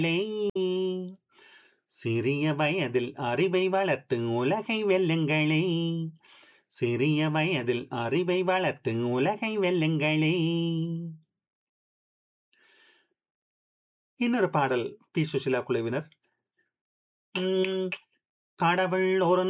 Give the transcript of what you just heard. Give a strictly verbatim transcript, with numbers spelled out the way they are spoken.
சிறிய வயதில் அறிவை வளர்த்து உலகை வெல்லுங்களே. சிறிய வயதில் அறிவை வளர்த்து உலகை வெல்லுங்களே. இன்னொரு பாடல் பி சுசிலா குழுவினர். உம், கடவுள் ஒரு